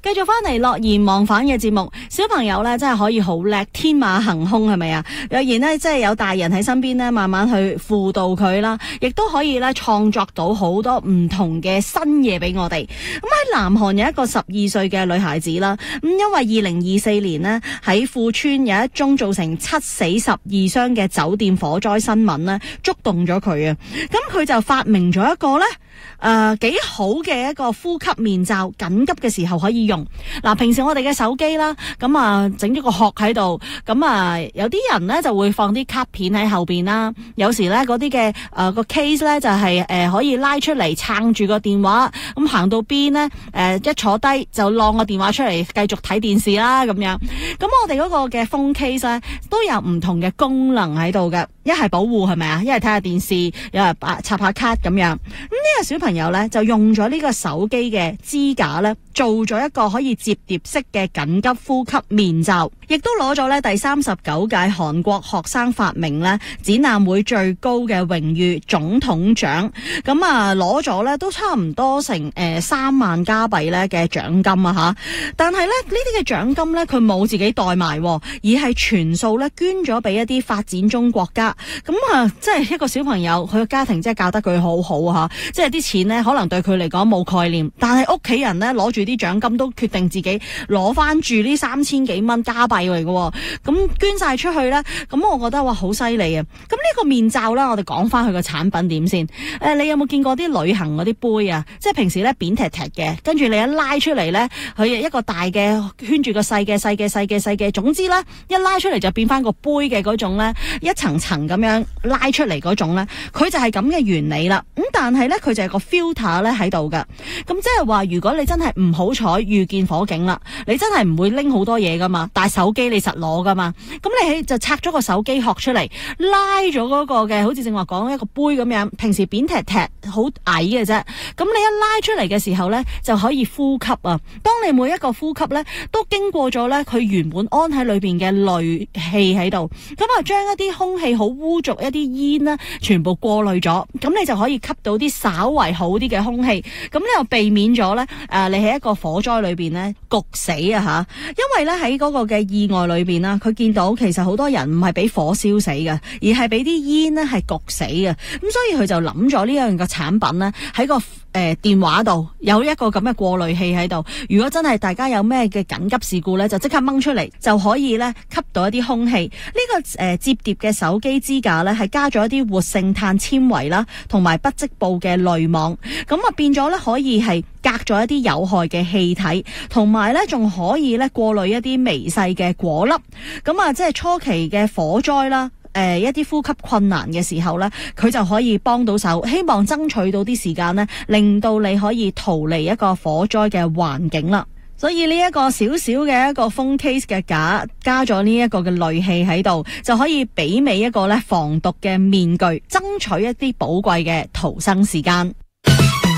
繼續翻嚟樂言忘返嘅節目，小朋友咧真係可以好叻，天馬行空係咪啊？若然呢，即係有大人喺身邊咧，慢慢去輔導佢啦，亦都可以咧創作到好多唔同嘅新嘢俾我哋。咁喺南韓有一個12歲嘅女孩子啦，咁因為2024年呢，喺富川有一宗造成7死12傷嘅酒店火災新聞呢，觸動咗佢啊！咁佢就發明咗一個咧。幾好嘅一個呼吸面罩，緊急嘅時候可以用。嗱，平時我哋嘅手機啦，咁啊整咗個殼喺度，咁啊有啲人咧就會放啲卡片喺後邊啦。有時咧嗰啲嘅個 case 咧就係可以拉出嚟撐住個電話，咁行到邊咧一坐低就晾個電話出嚟繼續睇電視啦咁樣。咁我哋嗰個嘅 phone case 咧都有唔同嘅功能喺度嘅，一係保護係咪啊？一係睇下電視，有係插下卡咁樣。咁呢個小朋友咧就用咗呢個手機嘅支架咧，做咗一個可以摺疊式嘅緊急呼吸面罩，亦都攞咗咧第39屆韓國學生發明咧展覽會最高嘅榮譽總統獎。咁啊攞咗咧都差唔多成3萬加幣咧嘅獎金啊吓。但係咧呢啲嘅獎金咧佢冇自己袋埋，而係全數咧捐咗俾一啲發展中國家。咁啊即係一個小朋友佢嘅家庭真係教得佢好好啊吓，即係啲錢咧可能對佢嚟講冇概念，但係屋企人咧攞住啲獎金都決定自己攞翻住呢3000幾蚊加幣嚟嘅，咁捐晒出去咧，咁我覺得哇好犀利啊！咁呢個面罩咧，我哋講翻佢個產品點先。你有冇見過啲旅行嗰啲杯啊？即係平時咧扁踢踢嘅，跟住你一拉出嚟咧，佢一個大嘅圈住個細嘅，總之咧一拉出嚟就變翻個杯嘅嗰種咧，一層層咁樣拉出嚟嗰種咧，佢就係咁嘅原理啦。咁但係咧佢就係個 filter 咧喺度噶，咁即係話如果你真係唔好彩遇見火警啦，你真係唔會拎好多嘢噶嘛，但係手機你實攞噶嘛，咁你就拆咗個手機殼出嚟，拉咗嗰個嘅，好似正話講一個杯咁樣，平時扁踢踢好矮嘅啫，咁你一拉出嚟嘅時候咧就可以呼吸啊。當你每一個呼吸咧都經過咗咧佢原本安喺裏邊嘅濾器喺度，咁啊將一啲空氣好污濁一啲煙咧全部過濾咗，咁你就可以吸到啲稍為好啲嘅空氣，咁你又避免咗咧你喺一個火災裏邊咧焗死啊吓。因為咧喺嗰個嘅意外裏邊啦，佢見到其實好多人唔係俾火燒死嘅，而係俾啲煙咧係焗死嘅，咁所以佢就諗咗呢樣嘅產品咧喺個電話度有一個咁嘅過濾器喺度，如果真係大家有咩嘅緊急事故咧，就即刻掹出嚟就可以咧吸到一啲空氣。呢個摺疊嘅手機支架咧係加咗一啲活性炭纖維啦，同埋不織布嘅濾網，咁啊變咗咧可以係隔咗一啲有害嘅氣體，同埋咧仲可以咧過濾一啲微細嘅顆粒。咁啊即係初期嘅火災啦，一啲呼吸困難嘅時候咧，佢就可以幫到手，希望爭取到啲時間咧，令到你可以逃離一個火災嘅環境啦。所以呢一個小小嘅一個 phone case 嘅架，加咗呢一個嘅濾器喺度，就可以媲美一個咧防毒嘅面具，爭取一啲寶貴嘅逃生時間。